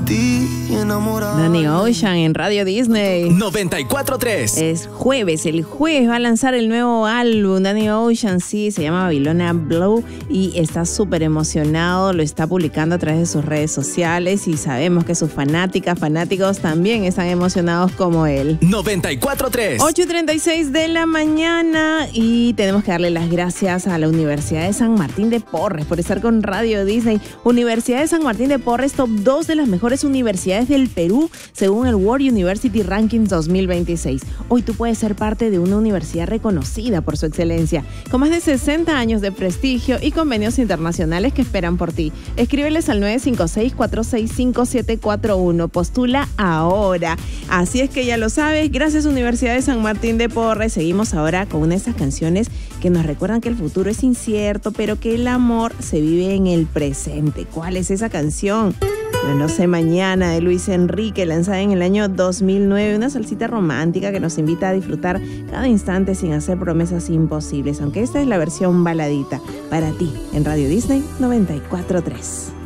ti enamorado. Danny Ocean en Radio Disney 94.3. Es jueves, el jueves va a lanzar el nuevo álbum Danny Ocean, sí, se llama Babylonia Blue y está súper emocionado, lo está publicando a través de sus redes sociales y sabemos que sus fanáticos también están emocionados como él. 94.3. 8:36 de la mañana y tenemos que darle las gracias a la Universidad de San Martín de Porres por estar con Radio Disney. Universidad de San Martín de Porres, top 2 de las mejores universidades del Perú según el World University Rankings 2026. Hoy tú puedes ser parte de una universidad reconocida por su excelencia, con más de 60 años de prestigio y convenios internacionales que esperan por ti. Escríbeles al 956-465-741. Postula ahora. Así es que ya lo sabes. Gracias Universidad de San Martín de Porres. Seguimos ahora con una de esas canciones que nos recuerdan que el futuro es incierto, pero que el amor se vive en el presente. ¿Cuál es esa canción? Yo no sé, Mañana, de Luis Enrique, lanzada en el año 2009, una salsita romántica que nos invita a disfrutar cada instante sin hacer promesas imposibles, aunque esta es la versión baladita para ti en Radio Disney 94.3.